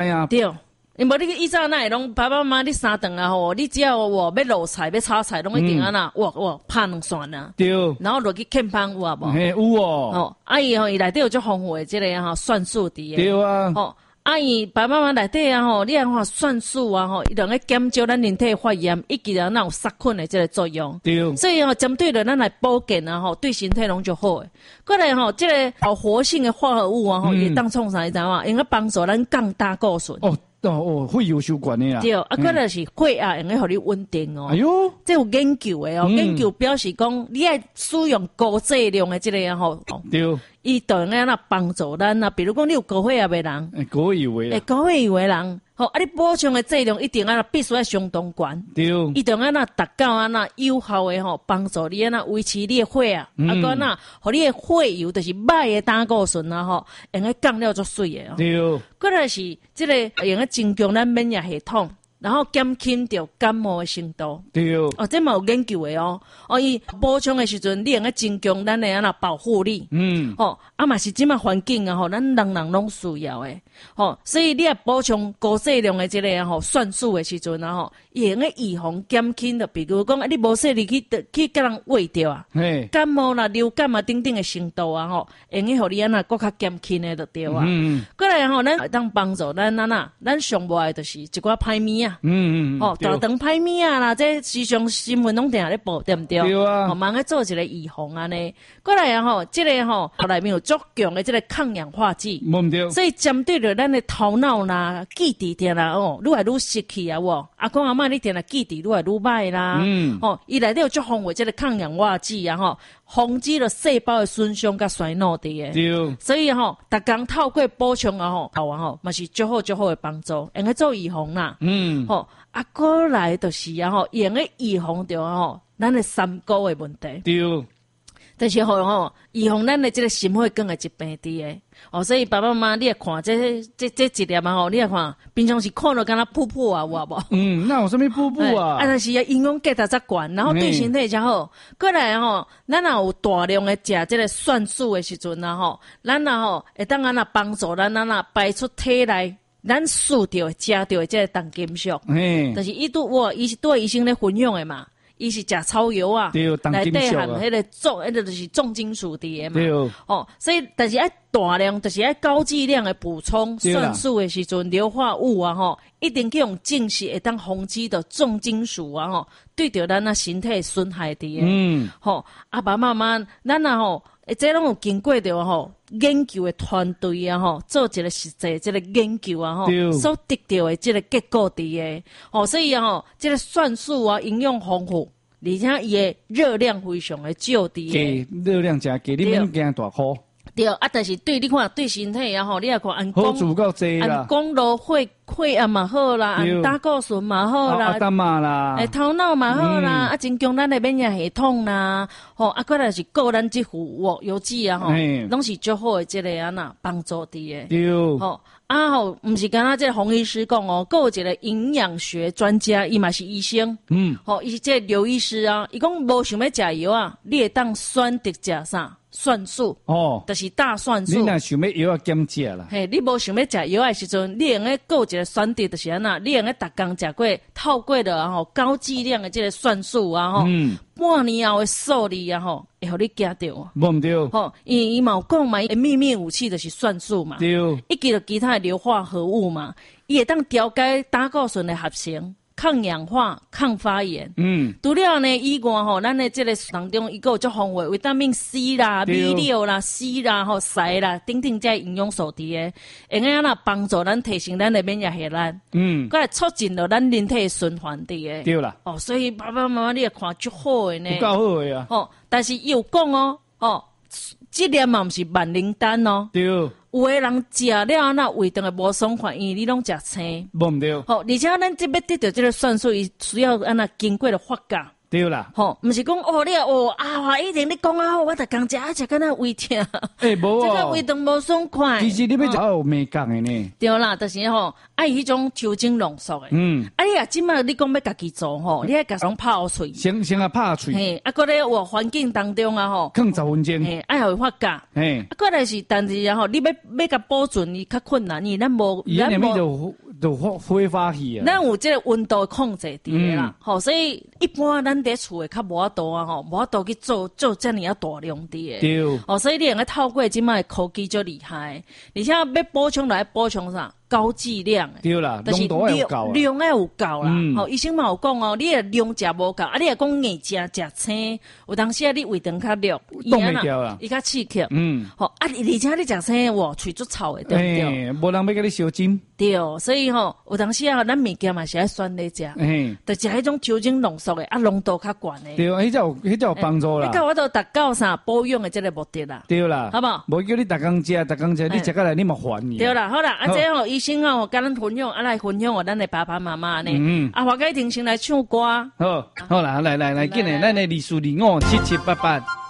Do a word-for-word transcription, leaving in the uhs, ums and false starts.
哎呀， 对。因无你以前那会拢爸爸妈妈你三顿啊吼，你只要我要落菜要炒菜，拢一定安那，哇哇拍两蒜啊。 对。 然后落去欠芳有啊无？ 嘿，有哦。 哦，啊伊吼伊内底有足丰富的即个吼蒜素伫诶。 对啊。 哦，啊伊爸爸妈妈内底啊吼，你看看蒜素啊吼，伊两个减少咱人体发炎，以及咱有杀菌的即个作用。 对。 所以吼，针对着咱来保健啊吼，对身体拢就好诶。过来吼，即个好活性的化合物啊吼，也当创啥你知影嘛？用个帮助咱降胆固醇。 哦。哦哦，会有修管的啦。 对，啊，过来是血压用个互你稳定哦。 哎呦， 这有研究的哦， 嗯、 研究表示讲，你爱使用高剂量的这个吼。 对。 伊就用个那帮助咱啊，比如讲你有高血压的人， 诶，高血压， 诶，高血压的人，吼，啊，你补充的剂量一定啊，必须要相当悬。 对。 伊就安那达到安那有效的吼，帮助你安那维持你的血啊， 嗯、 啊，个那，互你的血油就是歹的胆固醇啊吼，用个降了足水的哦。 对。 过来是即个用个增强咱免疫系统。然后减轻着感冒的程度。 对哦， 哦，这嘛有研究的哦。哦，伊补充的时阵，你用个增强咱的安那保护力。嗯。哦，啊嘛是即嘛环境啊吼，咱人人拢需要的。哦，所以你要补充高剂量的这个吼蒜素的时阵啊吼，用个预防减轻的，比如讲啊，你无说你去去甲人喂着啊，感冒啦、流感啊等等的程度啊吼，用个互你安那搁较减轻的就对啊。嗯。过来吼，咱当帮助咱安那，咱上无爱就是一寡歹物啊。嗯嗯。哦，大肠歹物啊啦，这时常新闻拢定咧报，对毋对？ 对啊。 哦，忙个做一个预防安尼。过来啊吼，这个吼内面有足强的这个抗氧化剂。 冇对。 所以针对着咱的头脑啦、记忆点啦，哦，愈来愈失去啊！喎，阿公阿嬷你定来记忆愈来愈歹啦。嗯。哦，伊内底有足丰富这个抗氧化剂啊，吼，防止了细胞的损伤甲衰老的。 对。 所以吼，逐工透过补充啊吼，头啊吼，嘛是足好足好的帮助，用个做预防啦。嗯。吼，啊，过来就是啊吼，用个预防着啊吼，咱的三高的问题。 对。 但是吼吼，预防咱的这个心血管的疾病伫诶，哦，所以爸爸妈妈你也看这这这一粒嘛吼，你也看，平常是看到敢若噗噗啊，有啊无？ 嗯，那有啥物噗噗啊？ 啊，但是营养价值则悬，然后对身体才好。过来吼，咱若有大量的食这个蒜素的时阵啊吼，咱啊吼会当安那帮助咱安那排出体内。咱需要食到的这个重金属，嗯，但是伊拄我伊是对医生咧分享的嘛。伊是食草油啊，内底含迄个重，迄个就是重金属伫嘛。对哦，所以但是爱大量，就是爱高剂量的补充蒜素的时阵，硫化物啊吼，一定去用正式会当防止的重金属啊吼，对着咱那身体损害伫诶。嗯，吼，阿爸妈妈，咱啊吼，这拢有经过着吼研究的团队啊吼，做一个实际这个研究啊吼，所得到的这个结果伫诶。哦，所以啊吼，这个蒜素啊，营养丰富。而且伊诶热量非常诶少伫诶， 热量真低，你免惊大哭。 对啊，但是对你看对身体也好，你也看按好处够济啦， 按公路血血压嘛好啦，按胆固醇嘛好啦， 啊嘛啦， 诶头脑嘛好啦，啊增强咱诶免疫系统啦，吼啊，过来是个咱即副油脂啊吼，拢是足好诶，即个啊呐帮助伫诶，对，吼。啊吼，毋是干那这个洪医师讲哦，还有一个营养学专家，伊嘛是医生，嗯，吼，伊是这刘医师啊，伊讲无想要食药啊，你会当选择食啥？蒜素哦，就是大蒜素。 你若想要药啊，减食啦。嘿， 你无想要食药的时阵，你用个过一个选择就是安那，你用个逐工食过透过的吼高剂量的这个蒜素啊吼，嗯，半年后的数字啊吼，会互你惊到。 无毋对。 吼，伊伊嘛有讲嘛，伊秘密武器就是蒜素嘛。对。以及着其他的硫化合物嘛，伊会当调节胆固醇的合成。抗氧化、抗发炎，嗯，除了呢以外吼，咱的这个当中，伊个有足丰富维他命 C 啦、B 六 啦、C 啦、吼硒啦，等等这营养素伫诶，用个那帮助咱提升咱的免疫力，嗯，佮来促进了咱人体循环伫诶，对啦，哦，所以爸爸妈妈你也看足好诶呢， 有够好诶啊， 哦，但是伊有讲哦，哦，这粒嘛毋是万灵丹哦，对。有诶人食了那胃肠会无爽快，因为你拢食青， 无毋对。 好，而且咱这边得到这个蒜素，伊需要安那经过的发酵， 对啦， 吼，毋是讲哦，你哦啊，一定你讲啊好，我逐工食啊食，敢若胃疼， 诶，无这个哦， 胃肠无爽快。 其实你要食有美感的呢， 对啦，就是吼，爱迄种酒精浓缩的。 嗯， 啊，你啊，即摆你讲要家己做吼，你爱家己泡水， 先先啊拍喙， 嘿，啊，搁咧有环境当中啊吼， 放十分钟， 嘿，爱互伊发酵。 嘿， 啊，过来是，但是然后你要要甲保存，伊较困难，因为咱无伊那边就就挥挥发去啊， 咱有即个温度控制伫个啦，吼、嗯，所以一般咱伫厝诶较无法度啊，吼，无法度去做做遮尔啊大量伫诶， 对， 哦，所以你用个透过即摆科技就厉害，而且要补充来补充啥？高剂量诶， 对啦， 就是浓度要有够啊， 量要有够啦。 嗯， 吼、医生嘛有讲哦，你诶量食无够，啊，你若讲硬食食青，有当时啊，你胃肠较弱， 冻袂掉啦， 伊较刺激， 嗯， 吼、啊，而且你食青，哇，喙足臭诶，对不对？ 诶，无人要甲你烧针， 对，所以吼、有当时啊，咱物件嘛是爱选咧食， 诶， 就食迄种酒精浓缩诶，啊，浓度较悬诶。 对，迄只有迄只有帮助啦。 你甲我都达到啥保养诶，即个目的啦。 对啦， 好不好？ 无叫你逐工食，逐工食，你食过来你嘛烦你。 对啦，好啦，啊，这吼医生吼，甲咱分享，啊来分享哦，咱诶爸爸妈妈呢。嗯。啊，华盖婷先来唱歌。 好，好啦，来来来，紧诶，咱诶二四二五七七八八。